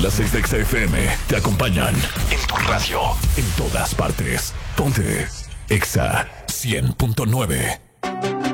Las 6 de Exa FM te acompañan en tu radio, en todas partes. Ponte Exa 100.9.